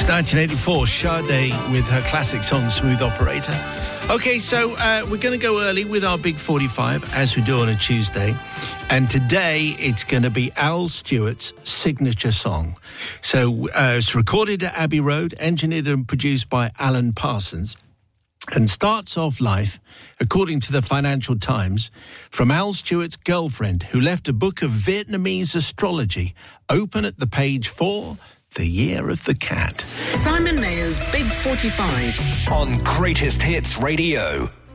1984, Sade with her classic song Smooth Operator. Okay, so we're going to go early with our Big 45, as we do on a Tuesday. And today it's going to be Al Stewart's signature song. So it's recorded at Abbey Road, engineered and produced by Alan Parsons, and starts off life, according to the Financial Times, from Al Stewart's girlfriend, who left a book of Vietnamese astrology open at the page 4, the year of the cat. Simon Mayer's Big 45 on Greatest Hits Radio.